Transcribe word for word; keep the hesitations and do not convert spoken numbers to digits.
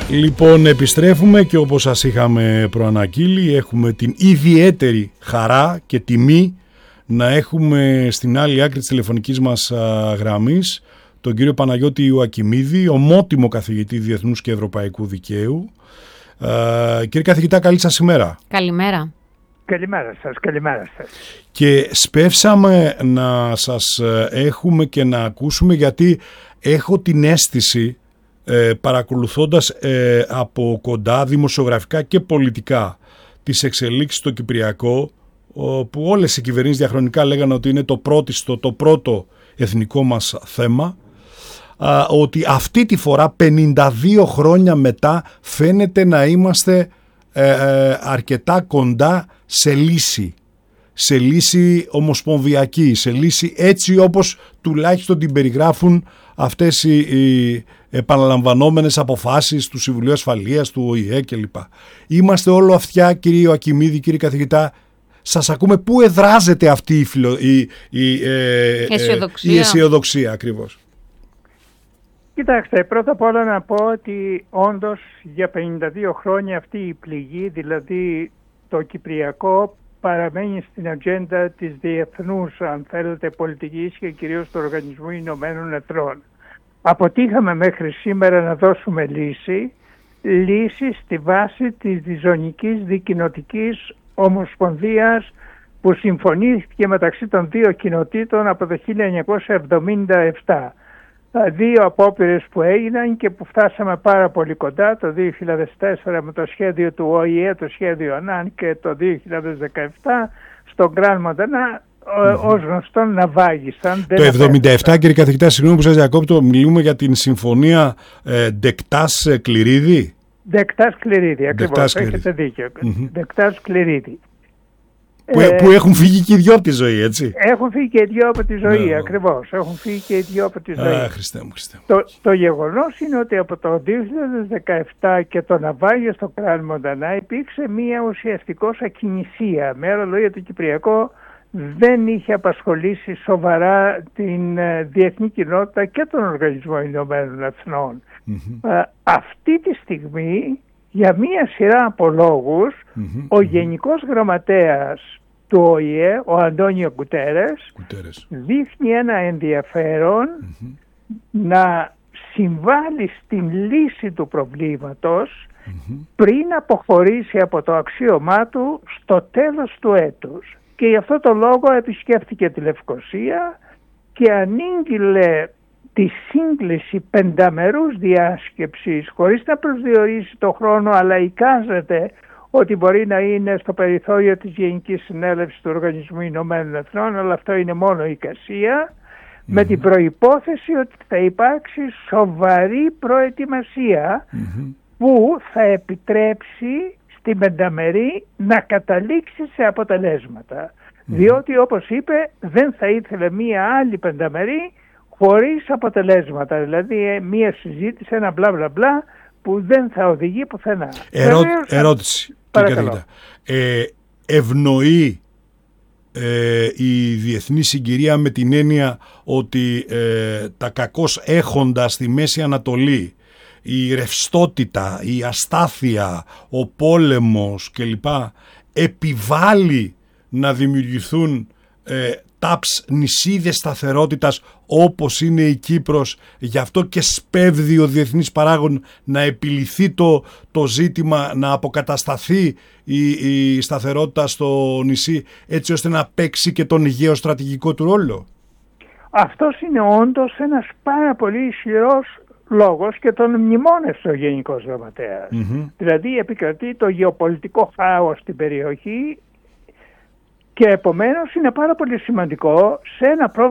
Λοιπόν, επιστρέφουμε και όπως σας είχαμε προαναγγείλει, έχουμε την ιδιαίτερη χαρά και τιμή να έχουμε στην άλλη άκρη της τηλεφωνικής μας α, γραμμής τον κύριο Παναγιώτη Ιωακιμίδη, ομότιμο καθηγητή Διεθνούς και Ευρωπαϊκού Δικαίου. Α, κύριε καθηγητά, καλή σας ημέρα. Καλημέρα. Καλημέρα σας, καλημέρα σας. Και σπεύσαμε να σας έχουμε και να ακούσουμε, γιατί έχω την αίσθηση, ε, παρακολουθώντας ε, από κοντά δημοσιογραφικά και πολιτικά τις εξελίξεις στο Κυπριακό, που όλες οι κυβερνήσεις διαχρονικά λέγανε ότι είναι το πρώτιστο, το πρώτο εθνικό μας θέμα, α, ότι αυτή τη φορά πενήντα δύο χρόνια μετά φαίνεται να είμαστε ε, ε, αρκετά κοντά σε λύση, σε λύση ομοσπονδιακή, σε λύση έτσι όπως τουλάχιστον την περιγράφουν αυτές οι, οι επαναλαμβανόμενες αποφάσεις του Συμβουλίου Ασφαλείας, του Ο Η Ε κλπ. Είμαστε όλο αυτιά, κύριε Ιωακιμίδη, κύριε καθηγητά. Σας ακούμε. Πού εδράζεται αυτή η, φιλο, η, η, ε, αισιοδοξία. η αισιοδοξία ακριβώς? Κοιτάξτε, πρώτα απ' όλα να πω ότι όντως για πενήντα δύο χρόνια αυτή η πληγή, δηλαδή το Κυπριακό, παραμένει στην ατζέντα της διεθνούς, αν θέλετε, πολιτικής και κυρίως του Οργανισμού Ηνωμένων Εθνών. Αποτύχαμε μέχρι σήμερα να δώσουμε λύση, λύση στη βάση της διζωνικής δικοινοτικής ομοσπονδίας που συμφωνήθηκε μεταξύ των δύο κοινοτήτων από το χίλια εννιακόσια εβδομήντα επτά. Δύο απόπειρες που έγιναν και που φτάσαμε πάρα πολύ κοντά, το δύο χιλιάδες τέσσερα με το σχέδιο του Ο Η Ε, το σχέδιο Ανάν, και το δύο χιλιάδες δεκαεπτά στο Γκραν Μοντανά, mm-hmm. ως γνωστόν να βάγισαν. Το εβδομήντα επτά, κύριε καθηγητά, συγγνώμη που σας διακόπτω, μιλούμε για την συμφωνία ε, Ντεκτάς-Κληρίδη. Ντεκτάς-Κληρίδη, ακριβώς, έχετε δίκιο. Mm-hmm. Ντεκτάς-Κληρίδη. Που, ε, που έχουν φύγει και οι δυο από τη ζωή, έτσι. Έχουν φύγει και οι δυο από τη ζωή, ναι, ακριβώς. Έχουν φύγει και οι δυο από τη ζωή. Α, Χριστέ μου, Χριστέ μου. Το, το γεγονός είναι ότι από το δύο χιλιάδες δεκαεπτά και το ναυάγιο στο Γκραν Μοντανά υπήρξε μια ουσιαστικώς ακινησία. Με άλλα λόγια, το Κυπριακό δεν είχε απασχολήσει σοβαρά την ε, διεθνή κοινότητα και τον Οργανισμό Ηνωμένων Εθνών. Mm-hmm. Ε, αυτή τη στιγμή, για μία σειρά από λόγους, mm-hmm. ο Γενικός Γραμματέας του Ο Η Ε, ο Αντώνιο Γκουτέρες, Γκουτέρες. δείχνει ένα ενδιαφέρον mm-hmm. να συμβάλλει στην λύση του προβλήματος mm-hmm. πριν αποχωρήσει από το αξίωμά του στο τέλος του έτους. Και γι' αυτό το λόγο επισκέφθηκε τη Λευκοσία και ανήγγειλε τη σύγκληση πενταμερούς διάσκεψης, χωρίς να προσδιορίσει το χρόνο, αλλά εικάζεται ότι μπορεί να είναι στο περιθώριο της Γενικής Συνέλευσης του Οργανισμού Ηνωμένων Εθνών, αλλά αυτό είναι μόνο εικασία, mm-hmm. με την προϋπόθεση ότι θα υπάρξει σοβαρή προετοιμασία mm-hmm. που θα επιτρέψει στην πενταμερή να καταλήξει σε αποτελέσματα. Mm-hmm. Διότι, όπως είπε, δεν θα ήθελε μία άλλη πενταμερή χωρίς αποτελέσματα, δηλαδή μία συζήτηση, ένα μπλα μπλα μπλα που δεν θα οδηγεί πουθενά. Ερώ... Βεβαίως, ερώτηση, παρακαλώ. Ε, ευνοεί ε, η διεθνή συγκυρία με την έννοια ότι ε, τα κακώς έχοντα στη Μέση Ανατολή, η ρευστότητα, η αστάθεια, ο πόλεμος κλπ. Επιβάλλει να δημιουργηθούν ε, τάψ νησίδες σταθερότητας όπως είναι η Κύπρος, γι' αυτό και σπέβδει ο διεθνής παράγων να επιληθεί το, το ζήτημα, να αποκατασταθεί η, η σταθερότητα στο νησί, έτσι ώστε να παίξει και τον γεωστρατηγικό του ρόλο. Αυτός είναι όντως ένας πάρα πολύ ισχυρός λόγος και τον μνημόνευσε ο Γενικός Γραμματέας. Mm-hmm. Δηλαδή επικρατεί το γεωπολιτικό χάος στην περιοχή και επομένως είναι πάρα πολύ σημαντικό σε ένα πρόβλημα